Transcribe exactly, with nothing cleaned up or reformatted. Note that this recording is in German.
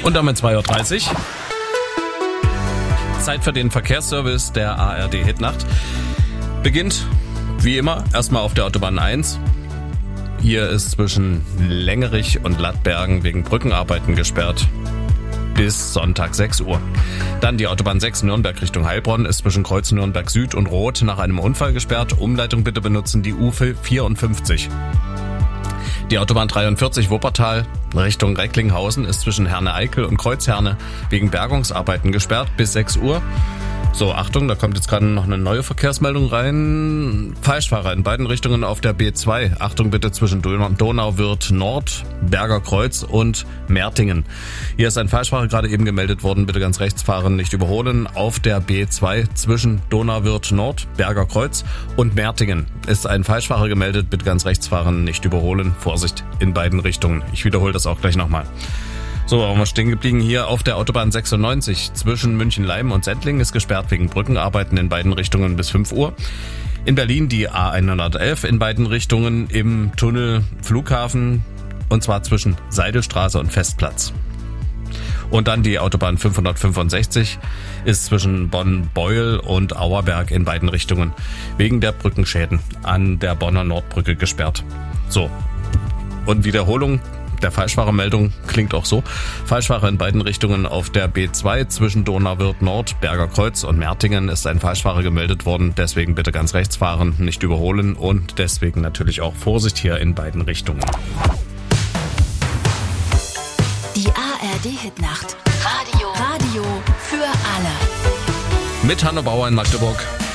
Und damit zwei Uhr dreißig. Zeit für den Verkehrsservice der A R D Hitnacht. Beginnt, wie immer, erstmal auf der Autobahn eins. Hier ist zwischen Längerich und Lattbergen wegen Brückenarbeiten gesperrt bis Sonntag sechs Uhr. Dann die Autobahn sechs Nürnberg Richtung Heilbronn ist zwischen Kreuz Nürnberg Süd und Roth nach einem Unfall gesperrt. Umleitung bitte benutzen die U vierundfünfzig. Die Autobahn dreiundvierzig Wuppertal Richtung Recklinghausen ist zwischen Herne-Eickel und Kreuzherne wegen Bergungsarbeiten gesperrt bis sechs Uhr. So, Achtung, da kommt jetzt gerade noch eine neue Verkehrsmeldung rein. Falschfahrer in beiden Richtungen auf der B zwei. Achtung bitte zwischen Donauwörth Nord, Berger Kreuz und Mertingen. Hier ist ein Falschfahrer gerade eben gemeldet worden. Bitte ganz rechts fahren, nicht überholen. Auf der B zwei zwischen Donauwörth Nord, Berger Kreuz und Mertingen ist ein Falschfahrer gemeldet. Bitte ganz rechts fahren, nicht überholen. Vorsicht in beiden Richtungen. Ich wiederhole das auch gleich nochmal. So, waren wir stehen geblieben hier auf der Autobahn sechsundneunzig zwischen München-Leim und Sendling ist gesperrt wegen Brückenarbeiten in beiden Richtungen bis fünf Uhr. In Berlin die A hundertelf in beiden Richtungen im Tunnel Flughafen und zwar zwischen Seidelstraße und Festplatz. Und dann die Autobahn fünfhundertfünfundsechzig ist zwischen Bonn-Beuel und Auerberg in beiden Richtungen wegen der Brückenschäden an der Bonner Nordbrücke gesperrt. So, und Wiederholung der Falschfahrermeldung klingt auch so. Falschfahrer in beiden Richtungen auf der B zwei zwischen Donauwörth Nord, Berger Kreuz und Mertingen ist ein Falschfahrer gemeldet worden. Deswegen bitte ganz rechts fahren, nicht überholen und deswegen natürlich auch Vorsicht hier in beiden Richtungen. Die A R D Hitnacht. Radio. Radio für alle. Mit Hanno Bauer in Magdeburg.